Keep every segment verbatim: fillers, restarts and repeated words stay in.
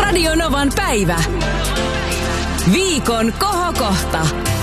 Radio Novan päivä. Viikon kohokohta.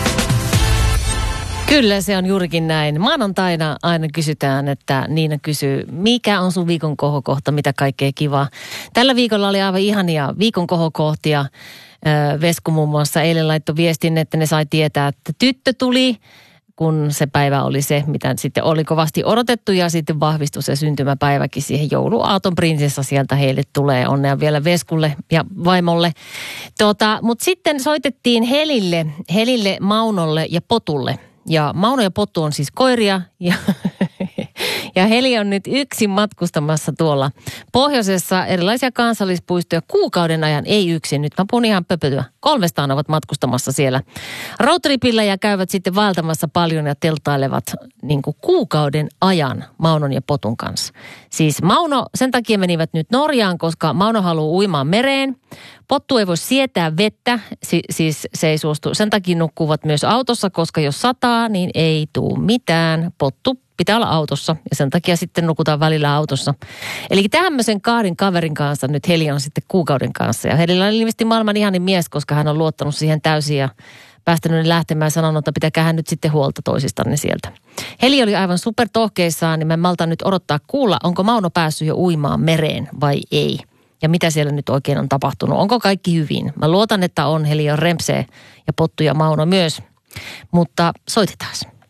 Kyllä se on juurikin näin. Maanantaina aina kysytään, että Niina kysyy, mikä on sun viikon kohokohta, mitä kaikkea kivaa. Tällä viikolla oli aivan ihania viikon kohokohtia. Vesku muun muassa eilen laittoi viestin, että ne sai tietää, että tyttö tuli, kun se päivä oli se, mitä sitten oli kovasti odotettu ja sitten vahvistui se syntymäpäiväkin siihen jouluaaton prinsessa sieltä heille tulee. Onnea vielä Veskulle ja vaimolle. Tota, mutta sitten soitettiin Helille, Helille, Maunolle ja Potulle. Ja Mauno ja Pottu on siis koiria ja, ja Heli on nyt yksin matkustamassa tuolla pohjoisessa erilaisia kansallispuistoja kuukauden ajan, ei yksin. Nyt mä puhun ihan pöpötyä. Kolmestaan ovat matkustamassa siellä roadtripillä ja käyvät sitten vaeltamassa paljon ja teltailevat niin kuin kuukauden ajan Maunon ja Potun kanssa. Siis Mauno, sen takia menivät nyt Norjaan, koska Mauno haluaa uimaan mereen. Pottu ei voi sietää vettä, si- siis se ei suostu. Sen takia nukkuvat myös autossa, koska jos sataa, niin ei tule mitään. Pottu pitää olla autossa ja sen takia sitten nukutaan välillä autossa. Eli tämmöisen kahden kaverin kanssa nyt Heli on sitten kuukauden kanssa. Ja Helillä on ilmeisesti maailman ihanin mies, koska hän on luottanut siihen täysin ja päästänyt ne lähtemään ja sanonut, että pitäkää nyt sitten huolta toisistanne sieltä. Heli oli aivan super tohkeissaan, niin mä maltan nyt odottaa kuulla, onko Mauno päässyt jo uimaan mereen vai ei. Ja mitä siellä nyt oikein on tapahtunut? Onko kaikki hyvin? Mä luotan, että on. Heli on rempsee ja Pottu ja Mauno myös. Mutta soitetaan.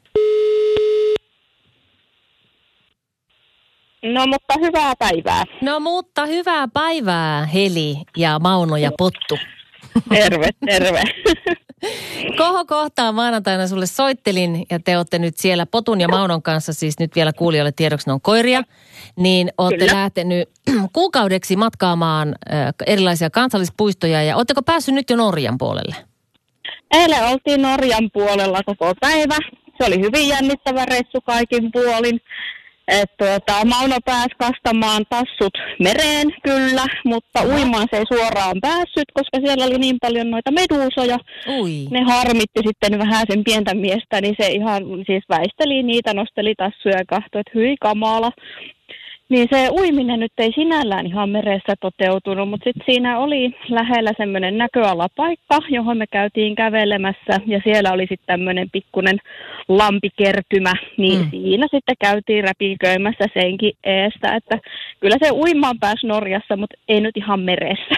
No mutta hyvää päivää. No mutta hyvää päivää Heli ja Mauno ja Pottu. Terve, terve. Kohokohtaa maanantaina sulle soittelin ja te olette nyt siellä Potun ja Maunon kanssa, siis nyt vielä kuulijoille tiedoksi ne on koiria, niin olette Kyllä. lähtenyt kuukaudeksi matkaamaan erilaisia kansallispuistoja ja ootteko päässyt nyt jo Norjan puolelle? Eilen oltiin Norjan puolella koko päivä. Se oli hyvin jännittävä reissu kaikin puolin. Et tuota, Mauno pääsi kastamaan tassut mereen kyllä, mutta uimaan se ei suoraan päässyt, koska siellä oli niin paljon noita meduusoja. Ui. Ne harmitti sitten vähän sen pientä miestä, niin se ihan siis väisteli niitä, nosteli tassuja ja kahtoi, että hyi kamala. Niin se uiminen nyt ei sinällään ihan meressä toteutunut, mutta sitten siinä oli lähellä semmoinen näköalapaikka, johon me käytiin kävelemässä ja siellä oli sitten tämmöinen pikkuinen lampikertymä, niin mm. siinä sitten käytiin räpiköimässä senkin eestä, että kyllä se uimaan pääsi Norjassa, mutta ei nyt ihan meressä.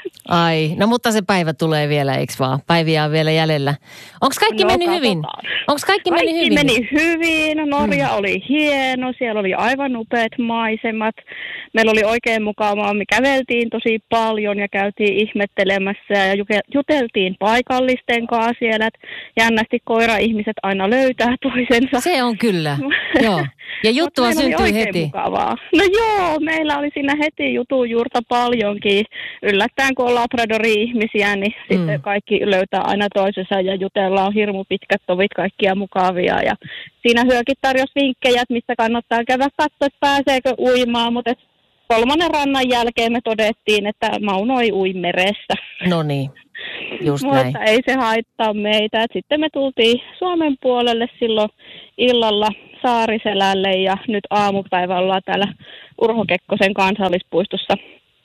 Ai, no mutta se päivä tulee vielä, eikö vaan? Päiviä on vielä jäljellä. Onko kaikki no, mennyt katsotaan. hyvin? Onko kaikki, kaikki mennyt hyvin? meni hyvin. Norja mm. oli hieno, siellä oli aivan upeat maisemat. Meillä oli oikein mukavaa, me käveltiin tosi paljon ja käytiin ihmettelemässä ja juteltiin paikallisten kanssa siellä. Jännästi koira-ihmiset aina löytää toisensa. Se on kyllä, joo. Ja juttua syntyi heti. Mukavaa. No joo, meillä oli siinä heti jutun juurta paljonkin. Yllättäen kun on labradori-ihmisiä, niin mm. sitten kaikki löytää aina toisensa ja jutellaan hirmu pitkät tovit, kaikkia mukavia. Ja siinä hyökin tarjosi vinkkejä, että missä kannattaa käydä katsoa, että pääseekö uimaan, mutta kolmannen rannan jälkeen me todettiin, että Mauno ei ui meressä. No niin, just mutta näin. ei se haittaa meitä. Et sitten me tultiin Suomen puolelle silloin illalla Saariselälle ja nyt aamupäivä ollaan täällä Urho Kekkosen kansallispuistossa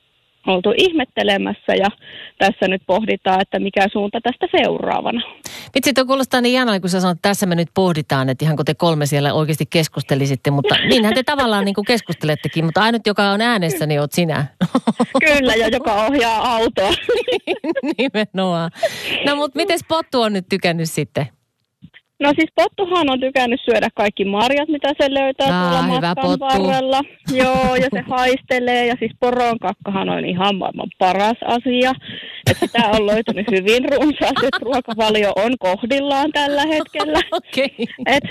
oltu ihmettelemässä ja tässä nyt pohditaan, että mikä suunta tästä seuraavana. Vitsi, tuo kuulostaa niin ihanaa, kun sä sanot, että tässä me nyt pohditaan, että ihan kun te kolme siellä oikeasti keskustelisitte, mutta niinhän te tavallaan niin kuin keskustelettekin, mutta ainut, joka on äänessä, niin oot sinä. Kyllä, ja joka ohjaa autoa. Nimenomaan. No mutta mites Pottu on nyt tykännyt sitten? No siis Pottuhan on tykännyt syödä kaikki marjat, mitä se löytää Aa, tuolla matkan varrella. Joo, ja se haistelee. Ja siis poronkakkahan on ihan maailman paras asia. Että sitä on löytynyt hyvin runsaasti, että ruokavalio on kohdillaan tällä hetkellä. Okay. Et,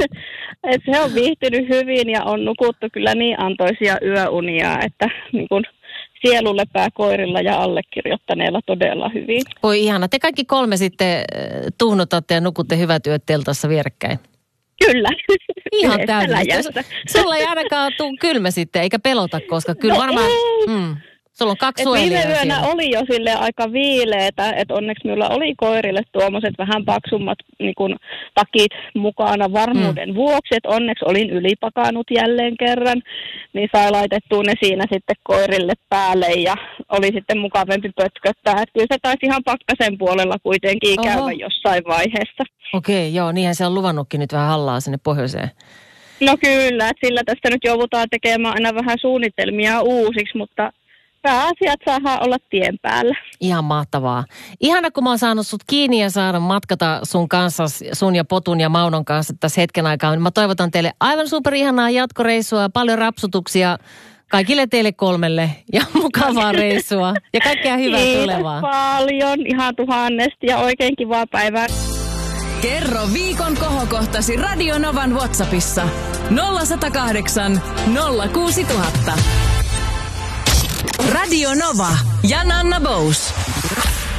et se on viihtynyt hyvin ja on nukuttu kyllä niin antoisia yöunia, että niin kun sielulle pääkoirilla ja allekirjoittaneella todella hyvin. Voi ihana. Te kaikki kolme sitten tuhnotatte ja nukutte hyvät yöt teltassa vierekkäin. Kyllä. Ihan täydellistä. Sulla ei ainakaan tule kylmä sitten, eikä pelota, koska kyllä no varmaan... Mm, Sulla on kaksi Et suojelijaa viime yönä siellä. oli jo sille aika viileetä, että onneksi minulla oli koirille tuommoiset vähän paksummat niin kun, takit mukana varmuuden mm. vuoksi, että onneksi olin ylipakannut jälleen kerran, niin sai laitettua ne siinä sitten koirille päälle ja oli sitten mukavampi pötköttää. Että kyllä se taisi ihan pakkasen puolella kuitenkin Oho. käydä jossain vaiheessa. Okei, joo, niinhän se on luvannutkin nyt vähän hallaa sinne pohjoiseen. No kyllä, että sillä tästä nyt joudutaan tekemään aina vähän suunnitelmia uusiksi, mutta pääasiat saadaan olla tien päällä. Ihan mahtavaa. Ihana, kun mä oon saanut sut kiinni ja saanut matkata sun kanssa, sun ja Potun ja Maunon kanssa tässä hetken aikaa. Mä toivotan teille aivan superihanaa jatkoreissua, paljon rapsutuksia kaikille teille kolmelle ja mukavaa reissua. Ja kaikkea hyvää Kiitos tulevaa. paljon, ihan tuhannesti ja oikein kivaa päivää. Kerro viikon kohokohtasi Radio Novan WhatsAppissa nolla yksi nolla kahdeksan nolla kuusi nolla nolla nolla. Radio Nova ja Nanna Bose.